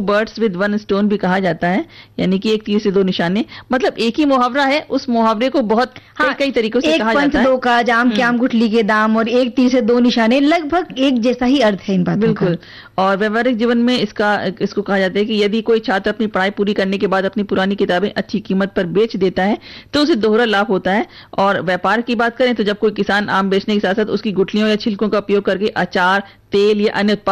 Birds with one stone भी कहा जाता है, यानी कि एक तीर से दो निशाने। मतलब एक ही मुहावरा है, उस मुहावरे को बहुत कई तरीकों से कहा जाता है। दो काज, आम के आम गुठली के दाम और एक तीर से दो निशाने, लगभग एक जैसा ही अर्थ है इन बातों का। बिल्कुल। और व्यवहारिक जीवन में इसको कहा जाता है कि यदि कोई छात्र अपनी पढ़ाई पूरी करने के बाद अपनी पुरानी किताबें अच्छी कीमत पर बेच देता है तो उसे दोहरा लाभ होता है। और व्यापार की बात करें तो जब कोई किसान आम बेचने के साथ साथ उसकी गुठलियों या छिलकों का उपयोग करके अचार, तेल या अन्य उत्पाद